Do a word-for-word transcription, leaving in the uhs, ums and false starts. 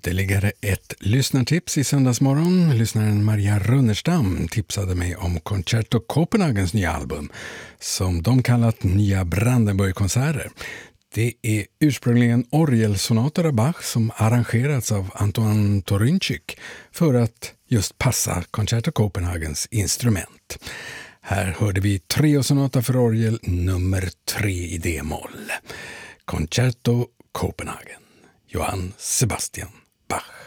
Ytterligare ett lyssnartips i söndagsmorgon. Lyssnaren Maria Runnerstam tipsade mig om Concerto Copenhagens nya album som de kallat Nya Brandenburg-konserter. Det är ursprungligen orgelsonater av Bach som arrangerats av Antoine Torinchik för att just passa Concerto Copenhagens instrument. Här hörde vi Trio-sonata för orgel nummer tre i D-moll. Concerto Copenhagen, Johann Sebastian Bach.